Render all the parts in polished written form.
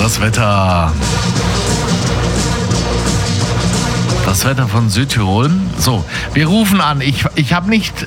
Das Wetter. Das Wetter von Südtirol. So, wir rufen an. Ich habe nicht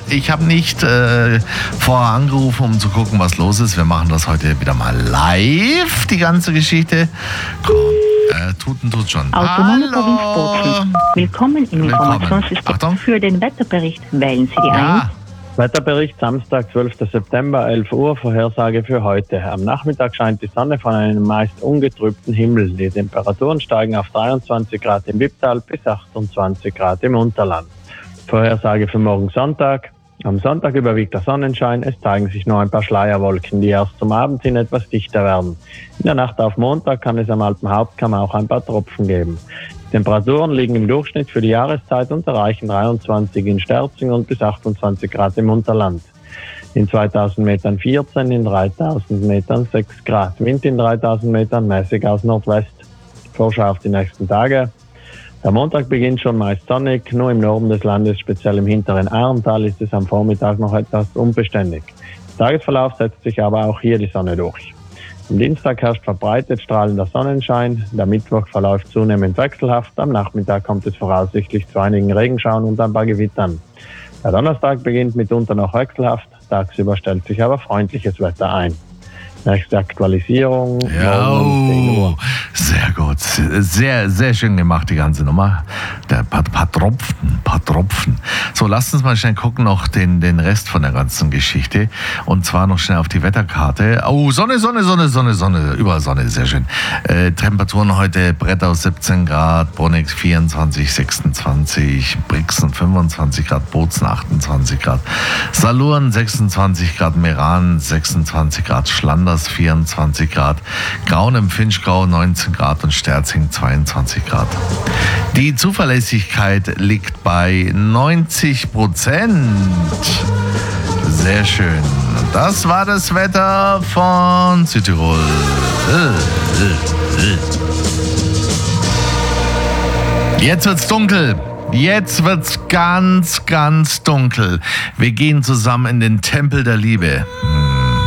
vorher angerufen, um zu gucken, was los ist. Wir machen das heute wieder mal live, die ganze Geschichte. Komm, Tuten tut schon. Autonome Provinz Bozen. Willkommen im Informationssystem. Achtung. Für den Wetterbericht wählen Sie die 1. Wetterbericht Samstag, 12. September, 11 Uhr, Vorhersage für heute. Am Nachmittag scheint die Sonne von einem meist ungetrübten Himmel. Die Temperaturen steigen auf 23 Grad im Wipptal bis 28 Grad im Unterland. Vorhersage für morgen Sonntag. Am Sonntag überwiegt der Sonnenschein, es zeigen sich nur ein paar Schleierwolken, die erst zum Abend hin etwas dichter werden. In der Nacht auf Montag kann es am Alpenhauptkamm auch ein paar Tropfen geben. Die Temperaturen liegen im Durchschnitt für die Jahreszeit und erreichen 23 in Sterzing und bis 28 Grad im Unterland. In 2000 Metern 14, in 3000 Metern 6 Grad. Wind in 3000 Metern mäßig aus Nordwest. Vorschau auf die nächsten Tage. Der Montag beginnt schon meist sonnig, nur im Norden des Landes, speziell im hinteren Ahrntal, ist es am Vormittag noch etwas unbeständig. Im Tagesverlauf setzt sich aber auch hier die Sonne durch. Am Dienstag herrscht verbreitet strahlender Sonnenschein, der Mittwoch verläuft zunehmend wechselhaft, am Nachmittag kommt es voraussichtlich zu einigen Regenschauern und ein paar Gewittern. Der Donnerstag beginnt mitunter noch wechselhaft, tagsüber stellt sich aber freundliches Wetter ein. Nächste Aktualisierung. Ja, sehr gut. Sehr, sehr schön gemacht, die ganze Nummer. Ein paar Tropfen. So, lasst uns mal schnell gucken noch den Rest von der ganzen Geschichte. Und zwar noch schnell auf die Wetterkarte. Oh, Sonne. Überall Sonne, sehr schön. Temperaturen heute: Brettau 17 Grad, Bruneck 24, 26, Brixen 25 Grad, Bozen 28 Grad, Salurn 26 Grad, Meran 26 Grad, Schlanders 24 Grad, Grauen im Finchgau 19 Grad und Sterzing 22 Grad. Die Zuverlässigkeit liegt bei 90%. Sehr schön. Das war das Wetter von Südtirol. Jetzt wird's dunkel. Jetzt wird's ganz, ganz dunkel. Wir gehen zusammen in den Tempel der Liebe.